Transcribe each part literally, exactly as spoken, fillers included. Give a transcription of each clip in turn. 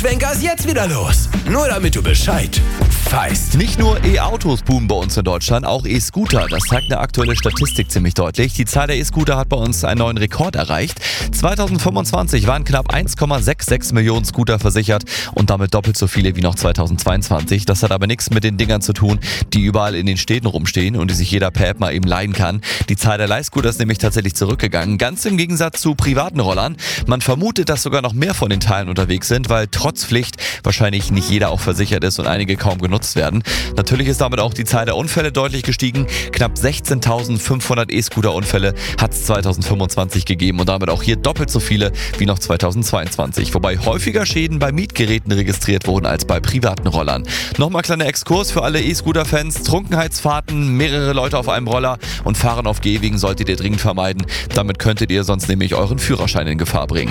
Schwenker ist jetzt wieder los. Nur damit du Bescheid weißt. Nicht nur E-Autos boomen bei uns in Deutschland, auch E-Scooter. Das zeigt eine aktuelle Statistik ziemlich deutlich. Die Zahl der E-Scooter hat bei uns einen neuen Rekord erreicht. zweitausendfünfundzwanzig waren knapp eins Komma sechsundsechzig Millionen Scooter versichert und damit doppelt so viele wie noch zweitausendzweiundzwanzig. Das hat aber nichts mit den Dingern zu tun, die überall in den Städten rumstehen und die sich jeder per App mal eben leihen kann. Die Zahl der Leihscooter ist nämlich tatsächlich zurückgegangen, ganz im Gegensatz zu privaten Rollern. Man vermutet, dass sogar noch mehr von den Teilen unterwegs sind, weil trotz Pflicht wahrscheinlich nicht jeder auch versichert ist und einige kaum genutzt werden. Natürlich ist damit auch die Zahl der Unfälle deutlich gestiegen. Knapp sechzehntausendfünfhundert E-Scooter-Unfälle hat es zweitausendfünfundzwanzig gegeben und damit auch hier doppelt so viele wie noch zweitausendzweiundzwanzig. Wobei häufiger Schäden bei Mietgeräten registriert wurden als bei privaten Rollern. Nochmal kleiner Exkurs für alle E-Scooter-Fans. Trunkenheitsfahrten, mehrere Leute auf einem Roller und Fahren auf Gehwegen solltet ihr dringend vermeiden. Damit könntet ihr sonst nämlich euren Führerschein in Gefahr bringen.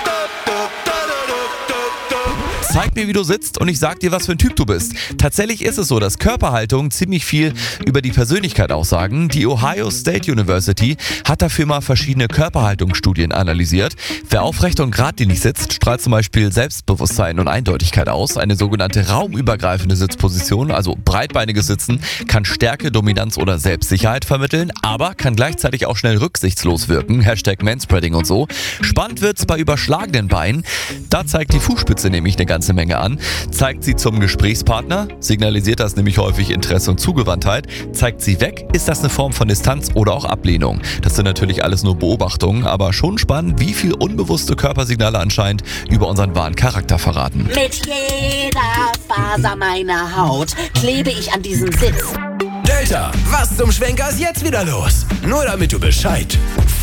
Zeig mir, wie du sitzt und ich sag dir, was für ein Typ du bist. Tatsächlich ist es so, dass Körperhaltung ziemlich viel über die Persönlichkeit aussagen. Die Ohio State University hat dafür mal verschiedene Körperhaltungsstudien analysiert. Wer aufrecht und geradlinig sitzt, strahlt zum Beispiel Selbstbewusstsein und Eindeutigkeit aus. Eine sogenannte raumübergreifende Sitzposition, also breitbeiniges Sitzen, kann Stärke, Dominanz oder Selbstsicherheit vermitteln, aber kann gleichzeitig auch schnell rücksichtslos wirken. Hashtag Manspreading und so. Spannend wird's bei überschlagenen Beinen. Da zeigt die Fußspitze nämlich eine ganze Menge an. Zeigt sie zum Gesprächspartner, signalisiert das nämlich häufig Interesse und Zugewandtheit. Zeigt sie weg, ist das eine Form von Distanz oder auch Ablehnung. Das sind natürlich alles nur Beobachtungen, aber schon spannend, wie viel unbewusste Körpersignale anscheinend über unseren wahren Charakter verraten. Mit jeder Faser meiner Haut klebe ich an diesem Sitz. Delta, was zum Schwenker ist jetzt wieder los? Nur damit du Bescheid